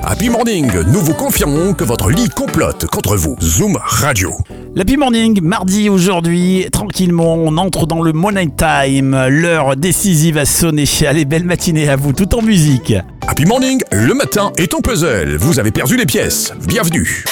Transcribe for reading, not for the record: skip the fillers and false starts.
Happy Morning, nous vous confirmons que votre lit complote contre vous. Zoom Radio. L'Happy Morning, mardi aujourd'hui, tranquillement, on entre dans le Money Time. L'heure décisive a sonné. Allez, belle matinée à vous, tout en musique. Happy Morning, le matin est ton puzzle. Vous avez perdu les pièces. Bienvenue.